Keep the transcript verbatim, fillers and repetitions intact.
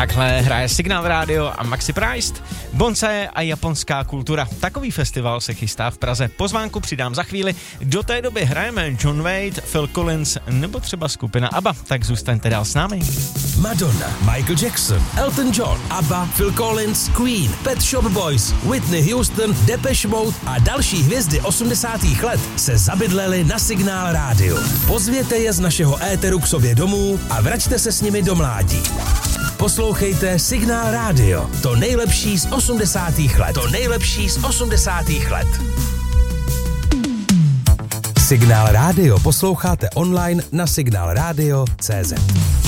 Takhle hraje Signál Radio a Maxi Priced, bonsaje a japonská kultura. Takový festival se chystá v Praze. Pozvánku přidám za chvíli. Do té doby hrajeme John Waite, Phil Collins nebo třeba skupina ABBA. Tak zůstaňte dál s námi. Madonna, Michael Jackson, Elton John, ABBA, Phil Collins, Queen, Pet Shop Boys, Whitney Houston, Depeche Mode a další hvězdy osmdesátých let se zabydleli na Signál Radio. Pozvěte je z našeho éteru k sobě domů a vraťte se s nimi do mládí. Poslouchejte Signál Radio. To nejlepší z osmdesátých let. To nejlepší z osmdesátých let. Signál Radio posloucháte online na signál radio tečka cé zet.